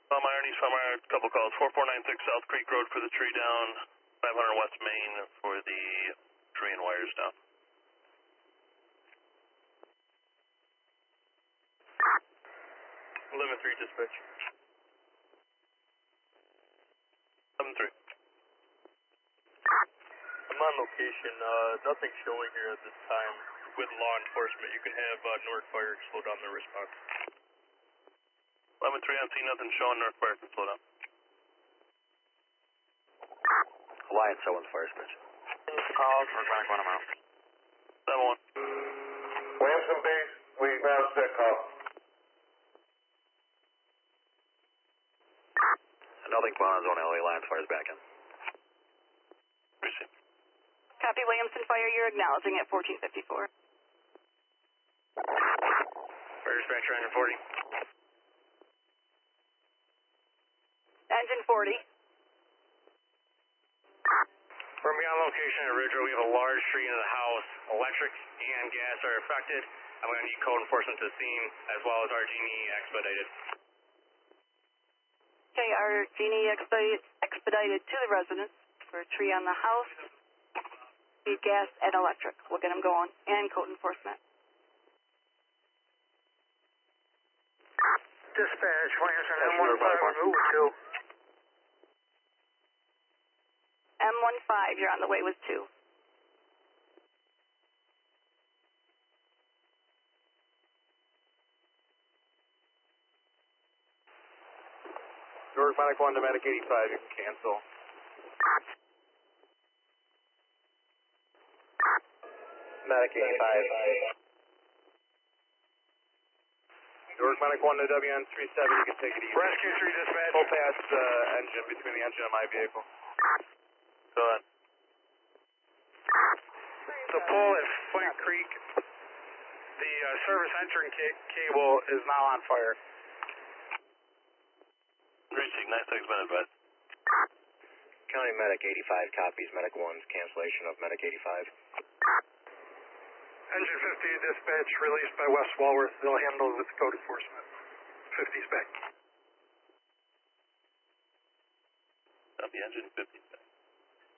Palmyra, East Palmyra, couple calls. 4496 South Creek Road for the tree down. 500 West Main for the tree and wires down. 11-3 dispatch. 11-3. I'm on location. Nothing showing here at this time. With law enforcement, you can have North Fire slow down the response. 11-3, I'm seeing nothing showing. North Fire can slow down. Alliance 01 fire dispatch. Calls, we're going to run them out. 7-1. Williamson base, we have that call. Nothing bonds on LA Alliance fires back in. Receive. Copy Williamson Fire, you're acknowledging at 1454. Fire dispatcher, engine 40. Engine 40. We're going to be on location at Ridge Road. We have a large tree in the house. Electric and gas are affected. I'm going to need code enforcement to the scene, as well as our Genie expedited. Okay, our Genie expedited to the residence for a tree on the house. Need gas and electric. We'll get them going. And code enforcement. Dispatch, Williamson, M15, move 2. M15, you're on the way with 2. George Medic 1 to Medic 85, you can cancel. Medic 85. George Medic 1 to WN37, you can take it easy. Rescue 3 dispatch. Pull past the engine, between the engine and my vehicle. Go ahead. The pole at Flint Creek, the service entering cable is now on fire. Receive, 96 been advised. County Medic 85 copies Medic 1's cancellation of Medic 85. Engine 50 dispatch released by West Walworth. They'll handle it with code enforcement. 50's back. Copy, engine 50.